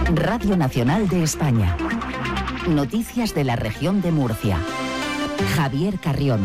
Radio Nacional de España. Noticias de la región de Murcia. Javier Carrión.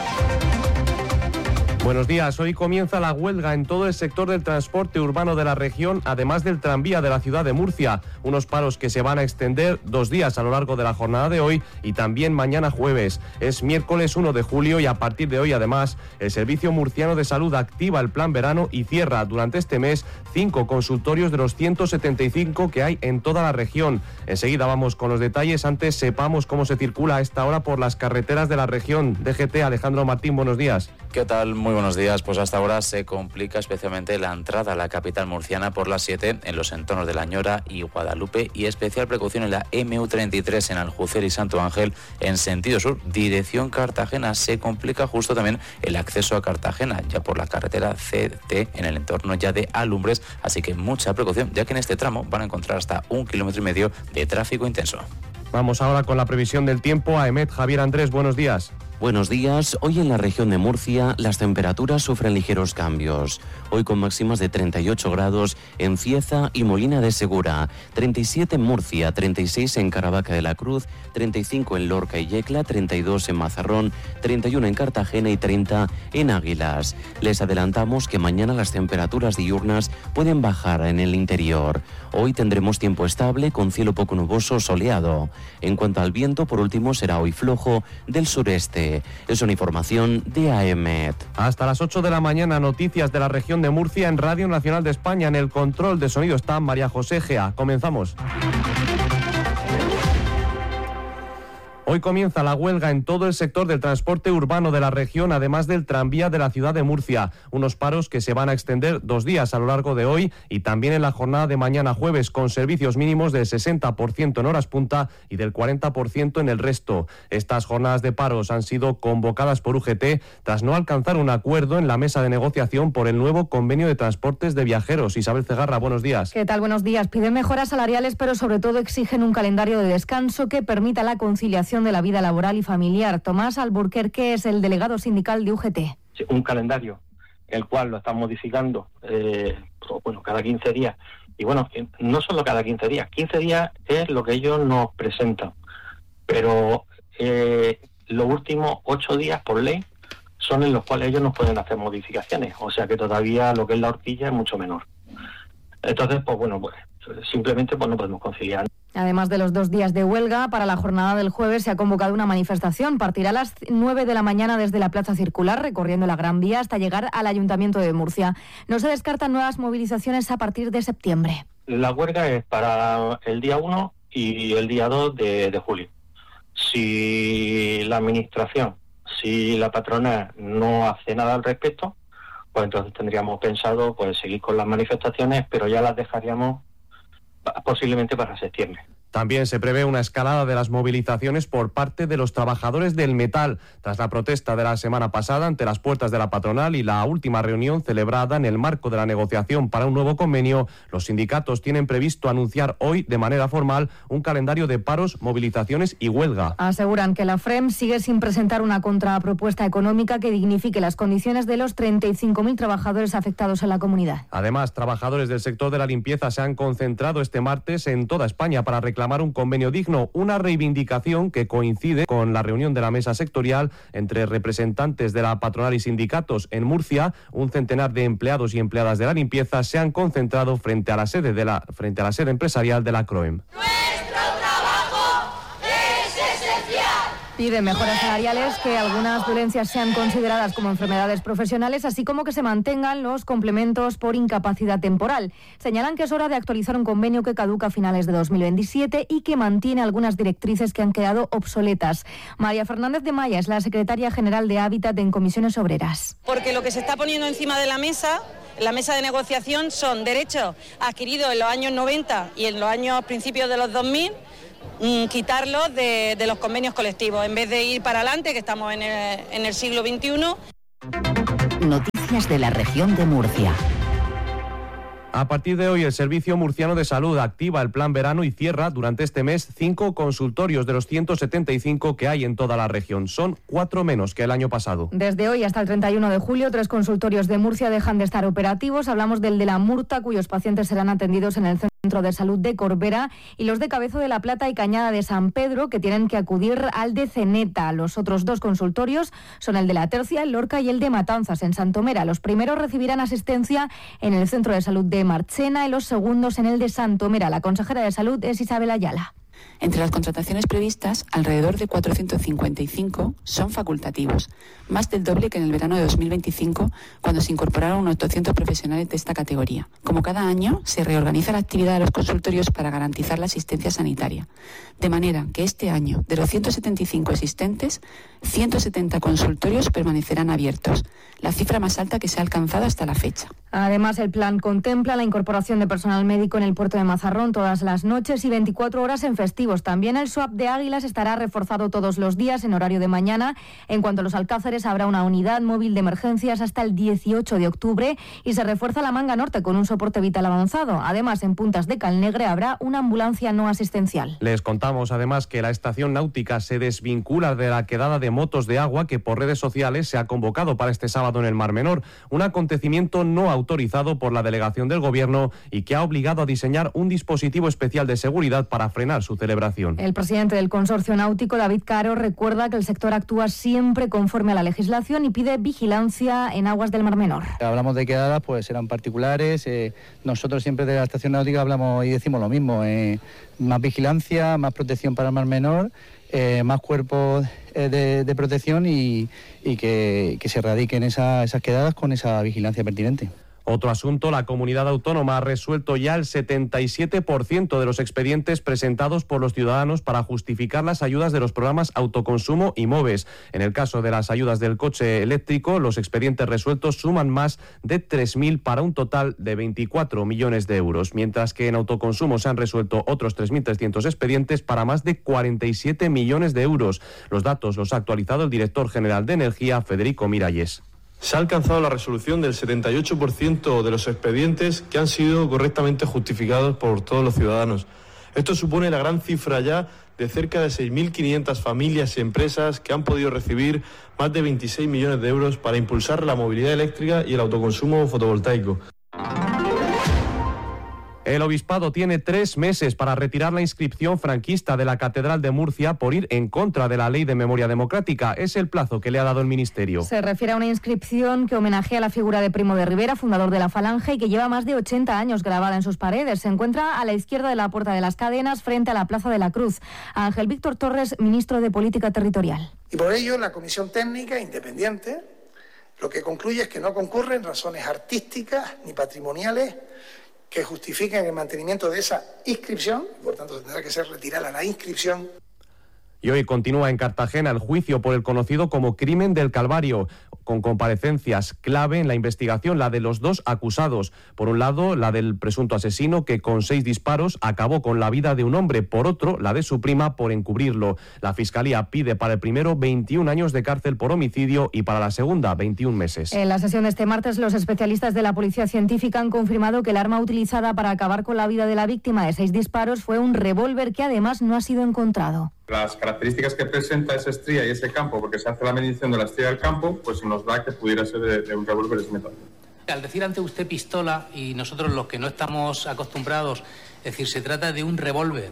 Buenos días. Hoy comienza la huelga en todo el sector del transporte urbano de la región, además del tranvía de la ciudad de Murcia. Unos paros que se van a extender 2 días a lo largo de la jornada de hoy y también mañana jueves. Es miércoles 1 de julio y a partir de hoy, además, el Servicio Murciano de Salud activa el plan verano y cierra durante este mes 5 consultorios de los 175 que hay en toda la región. Enseguida vamos con los detalles. Antes sepamos cómo se circula a esta hora por las carreteras de la región. DGT, Alejandro Martín, buenos días. ¿Qué tal? Muy buenos días. Pues hasta ahora se complica especialmente la entrada a la capital murciana por la 7 en los entornos de La Ñora y Guadalupe, y especial precaución en la MU33 en Aljucer y Santo Ángel en sentido sur, dirección Cartagena. Se complica justo también el acceso a Cartagena, ya por la carretera CT en el entorno ya de Alumbres, así que mucha precaución, ya que en este tramo van a encontrar hasta 1,5 kilómetros de tráfico intenso. Vamos ahora con la previsión del tiempo. AEMET, Javier Andrés, buenos días. Buenos días. Hoy en la región de Murcia las temperaturas sufren ligeros cambios. Hoy con máximas de 38 grados en Cieza y Molina de Segura, 37 en Murcia, 36 en Caravaca de la Cruz, 35 en Lorca y Yecla, 32 en Mazarrón, 31 en Cartagena y 30 en Águilas. Les adelantamos que mañana las temperaturas diurnas pueden bajar en el interior. Hoy tendremos tiempo estable con cielo poco nuboso soleado. En cuanto al viento, por último, será hoy flojo del sureste. Es una información de AEMET. Hasta las 8 de la mañana, noticias de la región de Murcia en Radio Nacional de España. En el control de sonido está María José Gea. Comenzamos. Hoy comienza la huelga en todo el sector del transporte urbano de la región, además del tranvía de la ciudad de Murcia. Unos paros que se van a extender 2 días a lo largo de hoy y también en la jornada de mañana jueves, con servicios mínimos del 60% en horas punta y del 40% en el resto. Estas jornadas de paros han sido convocadas por UGT tras no alcanzar un acuerdo en la mesa de negociación por el nuevo convenio de transportes de viajeros. Isabel Cegarra, buenos días. ¿Qué tal? Buenos días. Piden mejoras salariales, pero sobre todo exigen un calendario de descanso que permita la conciliación de la vida laboral y familiar. Tomás Alburquerque es el delegado sindical de UGT. Un calendario, el cual lo están modificando cada 15 días. Y bueno, no solo cada 15 días. 15 días es lo que ellos nos presentan. Pero los últimos 8 días, por ley, son en los cuales ellos no pueden hacer modificaciones. O sea que todavía lo que es la horquilla es mucho menor. Entonces, simplemente no podemos conciliar. Además de los 2 días de huelga, para la jornada del jueves se ha convocado una manifestación. Partirá a las 9 de la mañana desde la Plaza Circular, recorriendo la Gran Vía hasta llegar al Ayuntamiento de Murcia. No se descartan nuevas movilizaciones a partir de septiembre. La huelga es para el día 1 y el día 2 de julio. Si la administración, si la patronal no hace nada al respecto, pues entonces tendríamos pensado seguir con las manifestaciones, pero ya las dejaríamos posiblemente para septiembre. También se prevé una escalada de las movilizaciones por parte de los trabajadores del metal, tras la protesta de la semana pasada ante las puertas de la patronal y la última reunión celebrada en el marco de la negociación para un nuevo convenio. Los sindicatos tienen previsto anunciar hoy de manera formal un calendario de paros, movilizaciones y huelga. Aseguran que la FREM sigue sin presentar una contrapropuesta económica que dignifique las condiciones de los 35.000 trabajadores afectados en la comunidad. Además, trabajadores del sector de la limpieza se han concentrado este martes en toda España para reclamar un convenio digno, una reivindicación que coincide con la reunión de la mesa sectorial entre representantes de la patronal y sindicatos en Murcia. Un centenar de empleados y empleadas de la limpieza se han concentrado frente a la sede empresarial de la CROEM. Piden mejoras salariales, que algunas dolencias sean consideradas como enfermedades profesionales, así como que se mantengan los complementos por incapacidad temporal. Señalan que es hora de actualizar un convenio que caduca a finales de 2027 y que mantiene algunas directrices que han quedado obsoletas. María Fernández de Maya es la secretaria general de Hábitat en Comisiones Obreras. Porque lo que se está poniendo encima de la mesa de negociación son derechos adquiridos en los años 90 y en los años principios de los 2000, quitarlos de los convenios colectivos, en vez de ir para adelante, que estamos en el siglo XXI. Noticias de la región de Murcia. A partir de hoy, el Servicio Murciano de Salud activa el plan verano y cierra durante este mes 5 consultorios de los 175 que hay en toda la región. Son 4 menos que el año pasado. Desde hoy hasta el 31 de julio, 3 consultorios de Murcia dejan de estar operativos. Hablamos del de la Murta, cuyos pacientes serán atendidos en el centro Centro de Salud de Corbera y los de Cabezo de la Plata y Cañada de San Pedro, que tienen que acudir al de Ceneta. Los otros 2 consultorios son el de La Tercia, el Lorca y el de Matanzas, en Santomera. Los primeros recibirán asistencia en el Centro de Salud de Marchena y los segundos en el de Santomera. La consejera de Salud es Isabel Ayala. Entre las contrataciones previstas, alrededor de 455 son facultativos, más del doble que en el verano de 2025, cuando se incorporaron unos 200 profesionales de esta categoría. Como cada año, se reorganiza la actividad de los consultorios para garantizar la asistencia sanitaria, de manera que este año, de los 175 existentes, 170 consultorios permanecerán abiertos, la cifra más alta que se ha alcanzado hasta la fecha. Además, el plan contempla la incorporación de personal médico en el puerto de Mazarrón todas las noches y 24 horas en festivos. También el SWAP de Águilas estará reforzado todos los días en horario de mañana. En cuanto a los Alcázares, habrá una unidad móvil de emergencias hasta el 18 de octubre y se refuerza la Manga Norte con un soporte vital avanzado. Además, en Puntas de Calnegre habrá una ambulancia no asistencial. Les contamos además que la estación náutica se desvincula de la quedada de motos de agua que por redes sociales se ha convocado para este sábado en el Mar Menor, un acontecimiento no autorizado por la delegación del Gobierno y que ha obligado a diseñar un dispositivo especial de seguridad para frenar su celebración. El presidente del Consorcio Náutico, David Caro, recuerda que el sector actúa siempre conforme a la legislación y pide vigilancia en aguas del Mar Menor. Hablamos de quedadas, pues eran particulares. Nosotros siempre de la estación náutica hablamos y decimos lo mismo. Más vigilancia, más protección para el Mar Menor, más cuerpos de protección y que se erradiquen esas quedadas con esa vigilancia pertinente. Otro asunto, la comunidad autónoma ha resuelto ya el 77% de los expedientes presentados por los ciudadanos para justificar las ayudas de los programas Autoconsumo y MOVES. En el caso de las ayudas del coche eléctrico, los expedientes resueltos suman más de 3.000 para un total de 24 millones de euros, mientras que en autoconsumo se han resuelto otros 3.300 expedientes para más de 47 millones de euros. Los datos los ha actualizado el director general de Energía, Federico Miralles. Se ha alcanzado la resolución del 78% de los expedientes que han sido correctamente justificados por todos los ciudadanos. Esto supone la gran cifra ya de cerca de 6.500 familias y empresas que han podido recibir más de 26 millones de euros para impulsar la movilidad eléctrica y el autoconsumo fotovoltaico. El obispado tiene 3 meses para retirar la inscripción franquista de la Catedral de Murcia por ir en contra de la Ley de Memoria Democrática. Es el plazo que le ha dado el Ministerio. Se refiere a una inscripción que homenajea a la figura de Primo de Rivera, fundador de la Falange, y que lleva más de 80 años grabada en sus paredes. Se encuentra a la izquierda de la Puerta de las Cadenas, frente a la Plaza de la Cruz. Ángel Víctor Torres, ministro de Política Territorial. Y por ello, la Comisión Técnica Independiente lo que concluye es que no concurren razones artísticas ni patrimoniales que justifiquen el mantenimiento de esa inscripción, por tanto tendrá que ser retirada la inscripción. Y hoy continúa en Cartagena el juicio por el conocido como crimen del Calvario, con comparecencias clave en la investigación, la de los 2 acusados. Por un lado, la del presunto asesino, que con 6 disparos acabó con la vida de un hombre. Por otro, la de su prima por encubrirlo. La Fiscalía pide para el primero 21 años de cárcel por homicidio y para la segunda 21 meses. En la sesión de este martes, los especialistas de la Policía Científica han confirmado que el arma utilizada para acabar con la vida de la víctima de 6 disparos fue un revólver que además no ha sido encontrado. Las características que presenta esa estría y ese campo, porque se hace la medición de la estría del campo, pues nos da que pudiera ser de un revólver de metal. Al decir ante usted pistola, y nosotros los que no estamos acostumbrados, es decir, se trata de un revólver.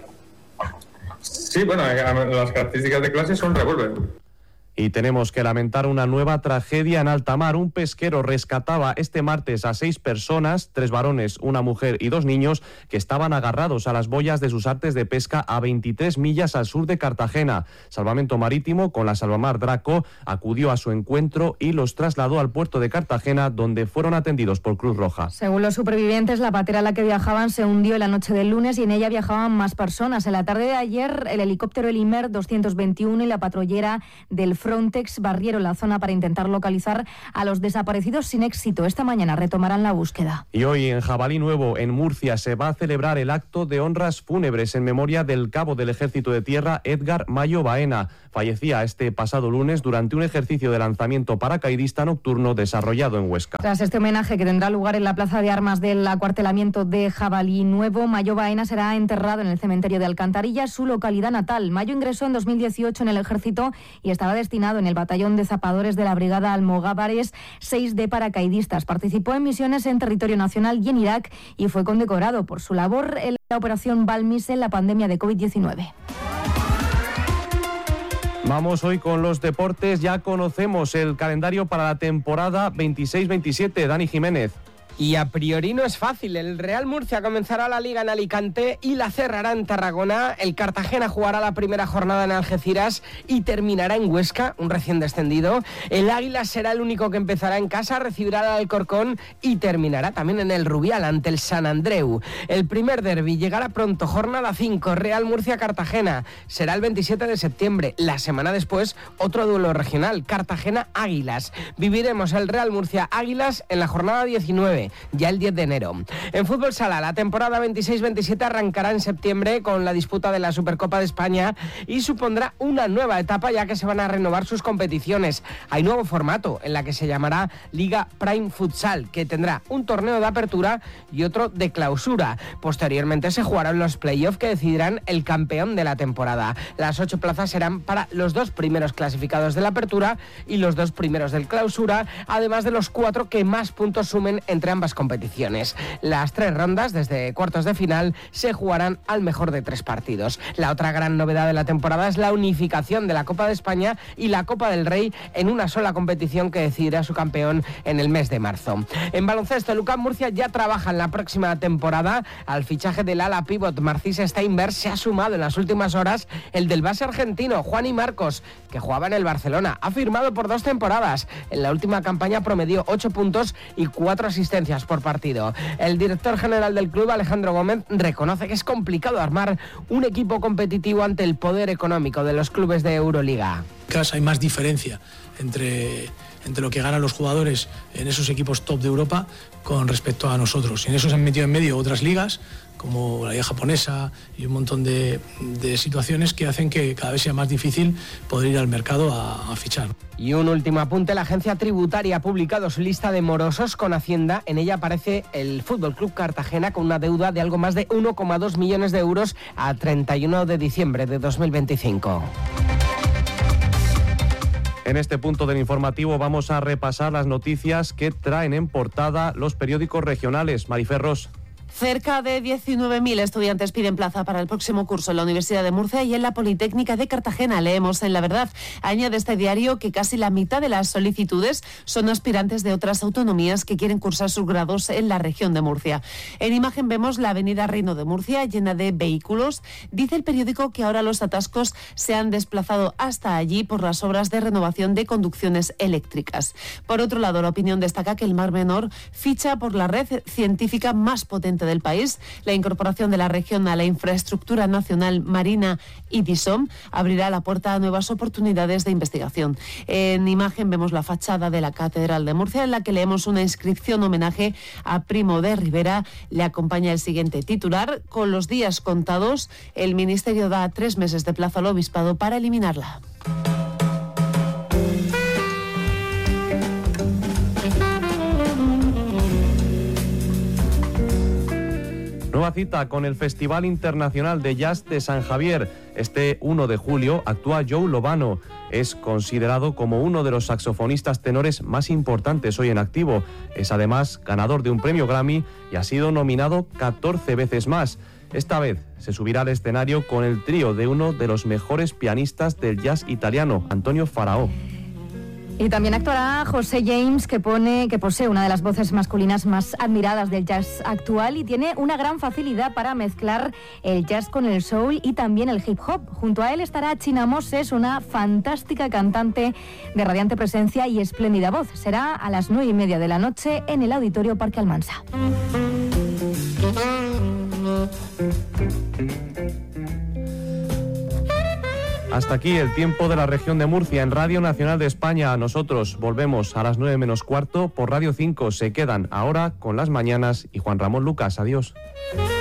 Sí, bueno, las características de clase son revólver. Y tenemos que lamentar una nueva tragedia en alta mar. Un pesquero rescataba este martes a 6 personas, 3 varones, una mujer y 2 niños, que estaban agarrados a las boyas de sus artes de pesca a 23 millas al sur de Cartagena. Salvamento Marítimo, con la Salvamar Draco, acudió a su encuentro y los trasladó al puerto de Cartagena, donde fueron atendidos por Cruz Roja. Según los supervivientes, la patera en la que viajaban se hundió en la noche del lunes y en ella viajaban más personas. En la tarde de ayer, el helicóptero Elimer 221 y la patrullera del Frontex barrieron la zona para intentar localizar a los desaparecidos sin éxito. Esta mañana retomarán la búsqueda. Y hoy en Jabalí Nuevo, en Murcia, se va a celebrar el acto de honras fúnebres en memoria del cabo del Ejército de Tierra, Edgar Mayo Baena. Fallecía este pasado lunes durante un ejercicio de lanzamiento paracaidista nocturno desarrollado en Huesca. Tras este homenaje que tendrá lugar en la plaza de armas del acuartelamiento de Jabalí Nuevo, Mayo Baena será enterrado en el cementerio de Alcantarilla, su localidad natal. Mayo ingresó en 2018 en el Ejército y estaba destinado en el batallón de zapadores de la Brigada Almogávares 6 de paracaidistas. Participó en misiones en territorio nacional y en Irak y fue condecorado por su labor en la la operación Balmis en la pandemia de COVID-19. Vamos hoy con los deportes. Ya conocemos el calendario para la temporada 26-27. Dani Jiménez. Y a priori no es fácil. El Real Murcia comenzará la Liga en Alicante y la cerrará en Tarragona. El Cartagena jugará la primera jornada en Algeciras y terminará en Huesca, un recién descendido. El Águila será el único que empezará en casa, recibirá al Alcorcón y terminará también en el Rubial ante el Sant Andreu. El primer derbi llegará pronto, jornada 5, Real Murcia-Cartagena. Será el 27 de septiembre. La semana después, otro duelo regional, Cartagena-Águilas. Viviremos el Real Murcia-Águilas en la jornada 19. Ya el 10 de enero. En fútbol sala, la temporada 26-27 arrancará en septiembre con la disputa de la Supercopa de España y supondrá una nueva etapa ya que se van a renovar sus competiciones. Hay nuevo formato en la que se llamará Liga Prime Futsal, que tendrá un torneo de apertura y otro de clausura. Posteriormente se jugarán los playoffs que decidirán el campeón de la temporada. Las 8 plazas serán para los 2 primeros clasificados de la apertura y los 2 primeros del clausura, además de los 4 que más puntos sumen entre ambas competiciones. Las 3 rondas, desde cuartos de final, se jugarán al mejor de 3 partidos. La otra gran novedad de la temporada es la unificación de la Copa de España y la Copa del Rey en una sola competición que decidirá su campeón en el mes de marzo. En baloncesto, el UCAM Murcia ya trabaja en la próxima temporada. Al fichaje del ala pívot Marcis Steinberg se ha sumado en las últimas horas el del base argentino Juani Marcos, que jugaba en el Barcelona. Ha firmado por 2 temporadas. En la última campaña promedió 8 puntos y 4 asistencias por partido. El director general del club, Alejandro Gómez, reconoce que es complicado armar un equipo competitivo ante el poder económico de los clubes de Euroliga. Hay más diferencia entre lo que ganan los jugadores en esos equipos top de Europa con respecto a nosotros. Y en eso se han metido en medio otras ligas, como la liga japonesa y un montón de situaciones que hacen que cada vez sea más difícil poder ir al mercado a fichar. Y un último apunte, la agencia tributaria ha publicado su lista de morosos con Hacienda. En ella aparece el Fútbol Club Cartagena con una deuda de algo más de 1,2 millones de euros a 31 de diciembre de 2025. En este punto del informativo vamos a repasar las noticias que traen en portada los periódicos regionales. Marifer Ros. Cerca de 19.000 estudiantes piden plaza para el próximo curso en la Universidad de Murcia y en la Politécnica de Cartagena. Leemos en La Verdad. Añade este diario que casi la mitad de las solicitudes son aspirantes de otras autonomías que quieren cursar sus grados en la región de Murcia. En imagen vemos la avenida Reino de Murcia llena de vehículos. Dice el periódico que ahora los atascos se han desplazado hasta allí por las obras de renovación de conducciones eléctricas. Por otro lado, la opinión destaca que el Mar Menor ficha por la red científica más potente del país. La incorporación de la región a la infraestructura nacional marina IDISOM abrirá la puerta a nuevas oportunidades de investigación. En imagen vemos la fachada de la Catedral de Murcia en la que leemos una inscripción homenaje a Primo de Rivera. Le acompaña el siguiente titular: con los días contados, el Ministerio da 3 meses de plazo al Obispado para eliminarla. Nueva cita con el Festival Internacional de Jazz de San Javier. Este 1 de julio actúa Joe Lovano. Es considerado como uno de los saxofonistas tenores más importantes hoy en activo. Es además ganador de un premio Grammy y ha sido nominado 14 veces más. Esta vez se subirá al escenario con el trío de uno de los mejores pianistas del jazz italiano, Antonio Faraó. Y también actuará José James, que posee una de las voces masculinas más admiradas del jazz actual y tiene una gran facilidad para mezclar el jazz con el soul y también el hip hop. Junto a él estará China Moses, una fantástica cantante de radiante presencia y espléndida voz. Será a las 9:30 de la noche en el Auditorio Parque Almansa. Hasta aquí el tiempo de la región de Murcia en Radio Nacional de España. Nosotros volvemos a las 9 menos cuarto por Radio 5. Se quedan ahora con Las Mañanas y Juan Ramón Lucas. Adiós.